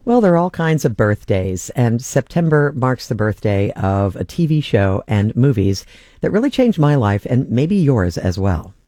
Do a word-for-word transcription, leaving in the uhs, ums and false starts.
Well, there are all kinds of birthdays, and September marks the birthday of a T V show and movies that really changed my life and maybe yours as well.